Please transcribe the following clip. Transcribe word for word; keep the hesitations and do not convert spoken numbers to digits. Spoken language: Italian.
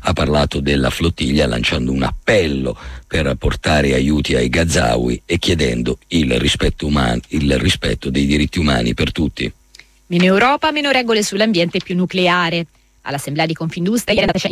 ha parlato della flottiglia lanciando un appello per portare aiuti ai Gazawi e chiedendo il rispetto umano, il rispetto dei diritti umani per tutti. Meno Europa, meno regole sull'ambiente, più nucleare. All'Assemblea di Confindustria ieri